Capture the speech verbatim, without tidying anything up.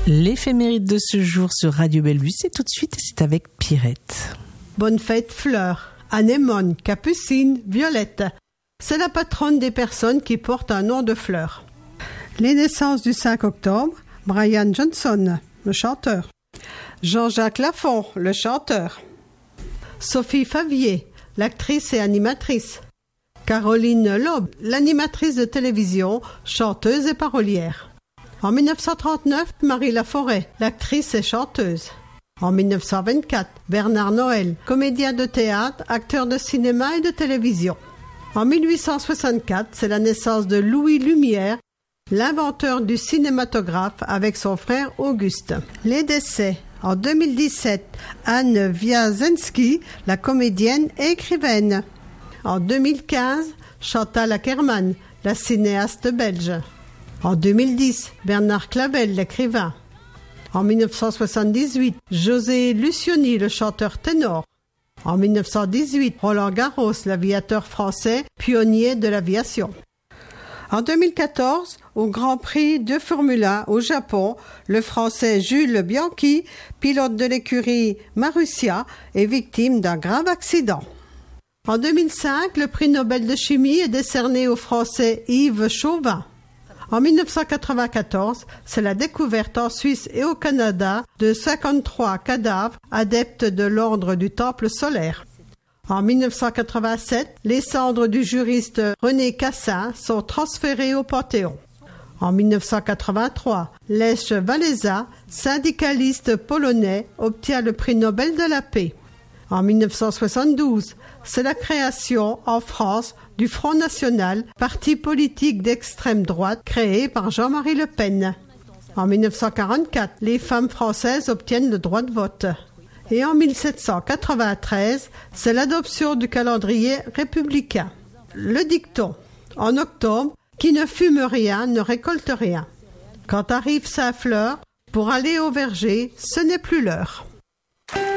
L'éphéméride de ce jour sur Radio Bellevue, c'est tout de suite et c'est avec Pierrette. Bonne fête Fleur, anémone, capucine, violette. C'est la patronne des personnes qui portent un nom de fleur. Les naissances du cinq octobre, Brian Johnson, le chanteur. Jean-Jacques Lafont, le chanteur. Sophie Favier, l'actrice et animatrice. Caroline Loeb, l'animatrice de télévision, chanteuse et parolière. En mille neuf cent trente-neuf, Marie Laforêt, l'actrice et chanteuse. En mille neuf cent vingt-quatre, Bernard Noël, comédien de théâtre, acteur de cinéma et de télévision. En mille huit cent soixante-quatre, c'est la naissance de Louis Lumière, l'inventeur du cinématographe avec son frère Auguste. Les décès. En deux mille dix-sept, Anne Wiazensky, la comédienne et écrivaine. En deux mille quinze, Chantal Akerman, la cinéaste belge. En deux mille dix, Bernard Clavel, l'écrivain. En mille neuf cent soixante-dix-huit, José Lucioni, le chanteur ténor. En mille neuf cent dix-huit, Roland Garros, l'aviateur français, pionnier de l'aviation. En deux mille quatorze, au Grand Prix de Formule un au Japon, le Français Jules Bianchi, pilote de l'écurie Marussia, est victime d'un grave accident. En deux mille cinq, le prix Nobel de chimie est décerné au Français Yves Chauvin. En mille neuf cent quatre-vingt-quatorze, c'est la découverte en Suisse et au Canada de cinquante-trois cadavres adeptes de l'ordre du Temple solaire. En mille neuf cent quatre-vingt-sept, les cendres du juriste René Cassin sont transférées au Panthéon. En mille neuf cent quatre-vingt-trois, Lech Walesa, syndicaliste polonais, obtient le prix Nobel de la paix. En mille neuf cent soixante-douze, c'est la création en France du Front National, parti politique d'extrême droite créé par Jean-Marie Le Pen. En mille neuf cent quarante-quatre, les femmes françaises obtiennent le droit de vote. Et en mille sept cent quatre-vingt-treize, c'est l'adoption du calendrier républicain. Le dicton, en octobre, qui ne fume rien ne récolte rien. Quand arrive Saint-Fleur, pour aller au verger, ce n'est plus l'heure.